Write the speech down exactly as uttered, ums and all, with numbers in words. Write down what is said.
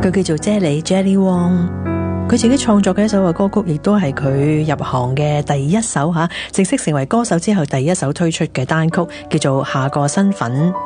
佢叫做啫喱 Jelly Wong， 佢自己創作嘅一首嘅歌曲，亦都係佢入行嘅第一首吓，正式成為歌手之後第一首推出嘅單曲，叫做下個身份。